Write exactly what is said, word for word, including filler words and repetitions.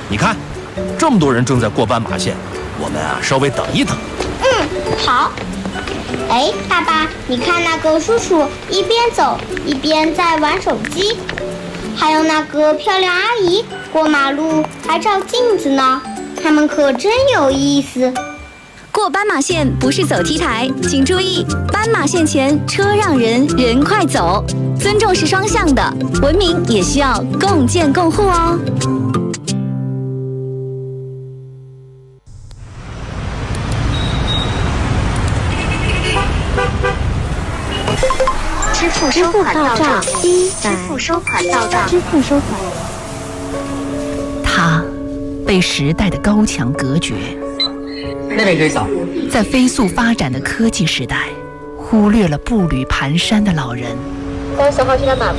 你看，这么多人正在过斑马线，我们啊稍微等一等。 嗯，好。哎，爸爸，你看那个叔叔一边走一边在玩手机，还有那个漂亮阿姨过马路还照镜子呢，他们可真有意思。 过斑马线不是走 T 台，请注意，斑马线前车让人，人快走。尊重是双向的，文明也需要共建共护哦。 支付收款到账，支付收款到账，支付收款。 它被时代的高墙隔绝， 那边可以扫。 在飞速发展的科技时代，忽略了步履蹒跚的老人。 三十号现在买。